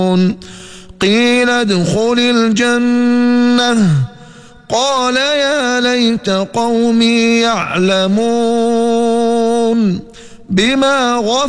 قيل ادخل الجنة قال يا ليت قومي يعلمون بما غفر